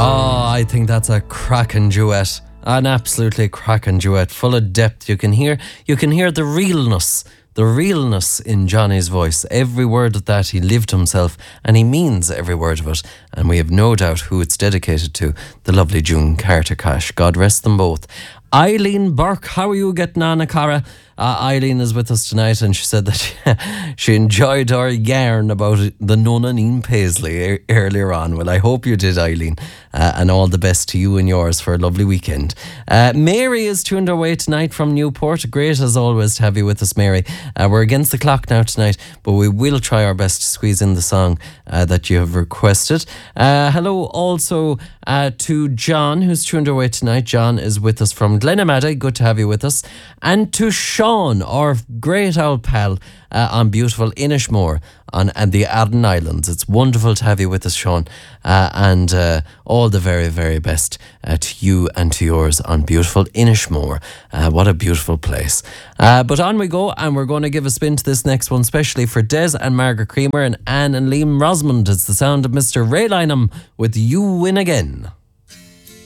Oh, I think that's a cracking duet. An absolutely cracking duet, full of depth. You can hear the realness in Johnny's voice. Every word of that, he lived himself, and he means every word of it. And we have no doubt who it's dedicated to, the lovely June Carter Cash. God rest them both. Eileen Burke, how are you getting on, Cara? Eileen is with us tonight, and she said that she enjoyed our yarn about the nun and Ian Paisley earlier on. Well, I hope you did, Eileen, and all the best to you and yours for a lovely weekend. Mary is tuned our way tonight from Newport. Great as always to have you with us, Mary. We're against the clock now tonight, but we will try our best to squeeze in the song that you have requested. Hello also to John, who's tuned our way tonight. John is with us from Glenamaddy. Good to have you with us. And to Sean, our great old pal on beautiful Inishmore and the Arden Islands. It's wonderful to have you with us, Sean, and all the very, very best to you and to yours on beautiful Inishmore. What a beautiful place. But on we go, and we're going to give a spin to this next one, especially for Des and Margaret Creamer and Anne and Liam Rosamond. It's the sound of Mr. Ray Lynham with You Win Again.